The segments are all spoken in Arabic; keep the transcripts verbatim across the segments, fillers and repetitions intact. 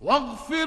واغفر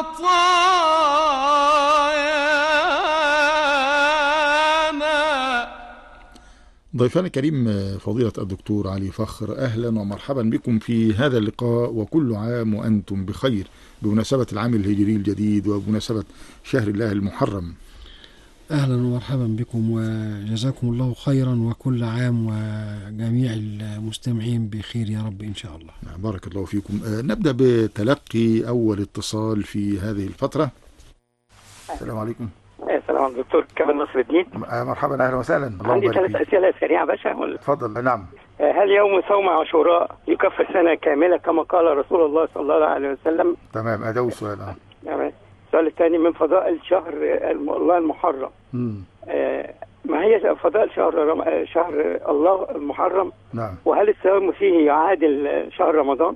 خطايانا. ضيفنا الكريم فضيلة الدكتور علي فخر، أهلا ومرحبا بكم في هذا اللقاء، وكل عام وأنتم بخير بمناسبة العام الهجري الجديد وبمناسبة شهر الله المحرم. أهلا ومرحبا بكم وجزاكم الله خيرا، وكل عام وجميع المستمعين بخير يا رب إن شاء الله. بارك الله فيكم. نبدأ بتلقي أول اتصال في هذه الفترة. السلام عليكم. السلام عليكم دكتور كمال نصر الدين. مرحبا، أهلا وسهلا. عندي ثلاث أسئلة سريعة باشا. تفضل. نعم. هل يوم صوم عاشوراء يكفر سنة كاملة كما قال رسول الله صلى الله عليه وسلم؟ تمام، أداء السؤال. تمام. السؤال الثاني، من فضائل شهر الله المحرم. مم. آه ما هي فضائل شهر رم... شهر الله المحرم؟ نعم. وهل الصيام فيه يعادل شهر رمضان؟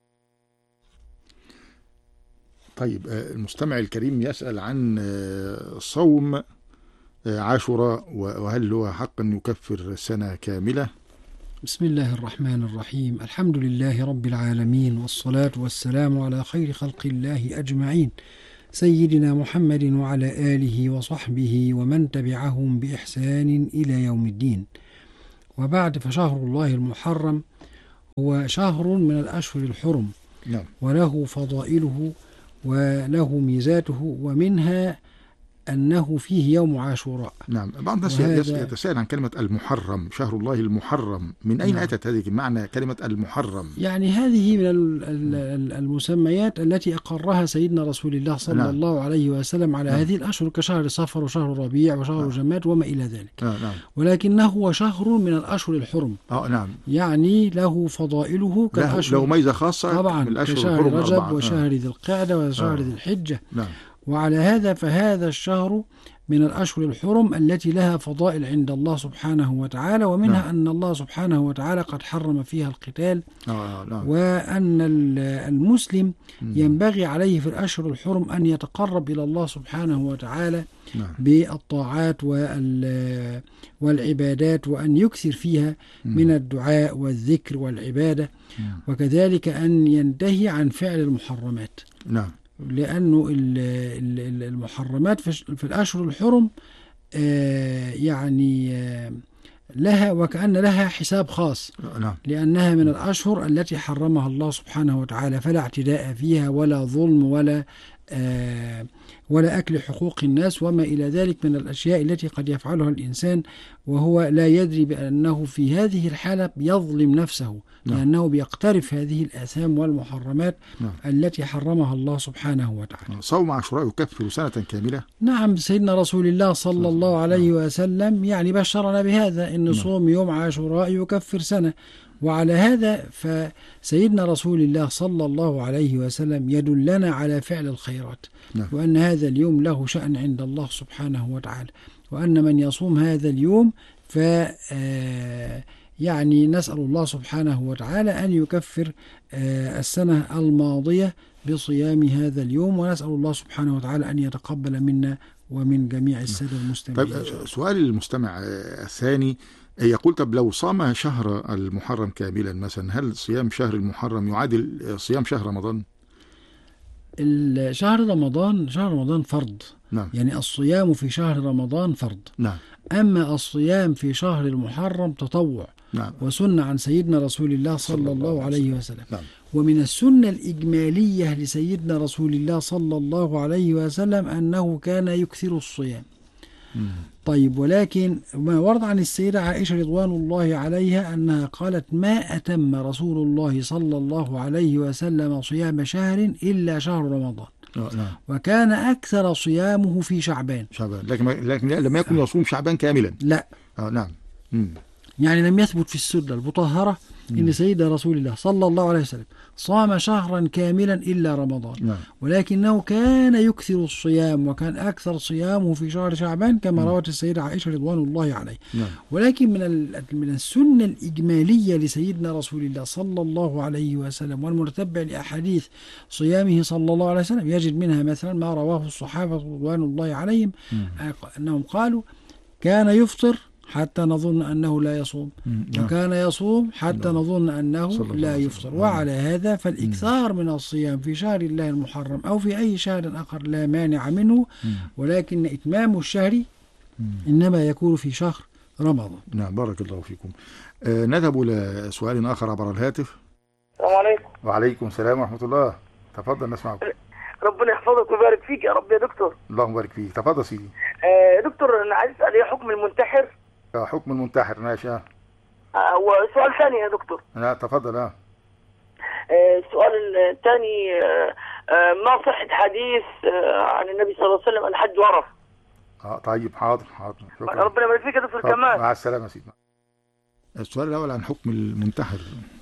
طيب، المستمع الكريم يسأل عن صوم عاشوراء، وهل هو حقا يكفر سنة كاملة؟ بسم الله الرحمن الرحيم. الحمد لله رب العالمين، والصلاة والسلام على خير خلق الله أجمعين، سيدنا محمد وعلى آله وصحبه ومن تبعهم بإحسان إلى يوم الدين. وبعد، فشهر الله المحرم هو شهر من الأشهر الحرم. نعم. وله فضائله وله ميزاته، ومنها أنه فيه يوم عاشوراء. نعم. بعض الناس يتساءل عن كلمة المحرم، شهر الله المحرم، من أين نعم. أتت هذه معنى كلمة المحرم؟ يعني هذه من المسميات التي أقرها سيدنا رسول الله صلى نعم. الله عليه وسلم على نعم. هذه الأشهر، كشهر صفر وشهر ربيع وشهر نعم. جماد وما إلى ذلك. نعم. نعم. ولكنه هو شهر من الأشهر الحرم. آه نعم. يعني له فضائله كالأشهر، له ميزة خاصة طبعا، من الأشهر كشهر الحرم رجب أربعة. وشهر ذي القعدة وشهر ذي الحجة. نعم. وعلى هذا فهذا الشهر من الأشهر الحرم التي لها فضائل عند الله سبحانه وتعالى، ومنها نعم. أن الله سبحانه وتعالى قد حرم فيها القتال. آه نعم. وأن المسلم ينبغي عليه في الأشهر الحرم أن يتقرب إلى الله سبحانه وتعالى نعم. بالطاعات والعبادات، وأن يكثر فيها من الدعاء والذكر والعبادة، نعم. وكذلك أن ينتهي عن فعل المحرمات. نعم. لأنه المحرمات في الأشهر الحرم يعني لها وكأن لها حساب خاص، نعم. لأنها من الأشهر التي حرمها الله سبحانه وتعالى، فلا اعتداء فيها ولا ظلم ولا ولا أكل حقوق الناس وما إلى ذلك من الأشياء التي قد يفعلها الإنسان وهو لا يدري بأنه في هذه الحالة يظلم نفسه، نعم. لأنه بيقترف هذه الآثام والمحرمات نعم. التي حرمها الله سبحانه وتعالى. صوم عاشوراء يكفر سنة كاملة؟ نعم. سيدنا رسول الله صلى الله عليه وسلم يعني بشرنا بهذا، إن صوم يوم عاشوراء يكفر سنة. وعلى هذا فسيدنا رسول الله صلى الله عليه وسلم يدلنا على فعل الخيرات، نعم. وأن هذا اليوم له شأن عند الله سبحانه وتعالى، وأن من يصوم هذا اليوم ف يعني نسأل الله سبحانه وتعالى أن يكفر السنة الماضية بصيام هذا اليوم، ونسأل الله سبحانه وتعالى أن يتقبل منا ومن جميع السادة المستمعين. طيب، سؤال المستمع الثاني يقول: طب لو صام شهر المحرم كاملا مثلا، هل صيام شهر المحرم يعادل صيام شهر رمضان؟ شهر رمضان شهر رمضان فرض، نعم. يعني الصيام في شهر رمضان فرض، نعم. أما الصيام في شهر المحرم تطوع، نعم. وسنة عن سيدنا رسول الله صلى الله عليه وسلم، نعم. ومن السنة الإجمالية لسيدنا رسول الله صلى الله عليه وسلم أنه كان يكثر الصيام. مم. طيب، ولكن ما ورد عن السيدة عائشة رضوان الله عليها أنها قالت: ما أتم رسول الله صلى الله عليه وسلم صيام شهر إلا شهر رمضان، آه نعم. وكان أكثر صيامه في شعبان. شعبان، لكن لكن لم يكن يصوم شعبان كاملا. لا. آه نعم. مم. يعني لم يثبت في السنة المطهرة إن سيدنا رسول الله صلى الله عليه وسلم صام شهرا كاملا إلا رمضان، نعم. ولكنه كان يكثر الصيام، وكان أكثر صيامه في شهر شعبان كما روت السيدة عائشة رضوان الله عليه. نعم. ولكن من من السنة الإجمالية لسيدنا رسول الله صلى الله عليه وسلم والمتتبع لأحاديث صيامه صلى الله عليه وسلم يجد منها مثلا ما رواه الصحابة رضوان الله عليهم، نعم. أنهم قالوا: كان يفطر حتى نظن أنه لا يصوم، مم. نعم. وكان يصوم حتى نعم. نظن أنه صلى الله لا عليه يفطر. وسلم. وعلى هذا فالإكثار من الصيام في شهر الله المحرم أو في أي شهر آخر لا مانع منه، مم. ولكن إتمام الشهر مم. إنما يكون في شهر رمضان. نعم، بارك الله فيكم. آه نذهب إلى سؤال آخر عبر الهاتف. السلام عليكم. وعليكم السلام ورحمة الله. تفضل نسمعك. ربنا يحفظك ويبارك فيك يا رب يا دكتور. اللهم بارك فيك. تفضل سيدي. آه دكتور انا عايز اسال ايه حكم المنتحر؟ آه حكم المنتحر. ماشي. اه آه وسؤال ثاني يا دكتور. لا تفضل. اه آه السؤال الثاني آه آه ما صحة حديث آه عن النبي صلى الله عليه وسلم الحج عرف؟ اه طيب، حاضر حاضر. شكرا. ربنا يبارك فيك يا دكتور كمان. مع السلامة سيدنا. السؤال الأول عن حكم المنتحر.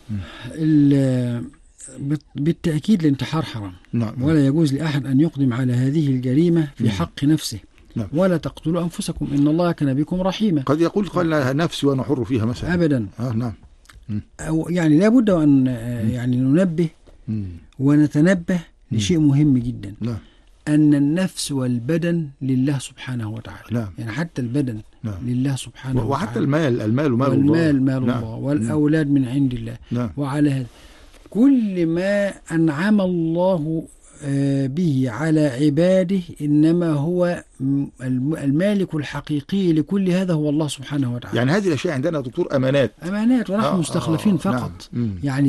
بالتأكيد الانتحار حرام، نعم. ولا يجوز لأحد أن يقدم على هذه الجريمة في حق نفسه. نعم. ولا تقتلوا أنفسكم إن الله كان بكم رحيما. قد يقول قال نفسي وأنا حر فيها مثلا. أبدا. آه نعم. أو يعني لا بد أن يعني ننبه مم. ونتنبه لشيء مهم جدا. نعم. أن النفس والبدن لله سبحانه وتعالى. نعم. يعني حتى البدن نعم. لله سبحانه وتعالى، وحتى المال المال مال الله، والمال مال نعم. الله، والأولاد من عند الله. نعم. وعلى هذا كل ما أنعم الله به على عباده إنما هو المالك الحقيقي لكل هذا هو الله سبحانه وتعالى. يعني هذه الأشياء عندنا دكتور أمانات أمانات ونحن آه مستخلفين آه فقط. نعم. يعني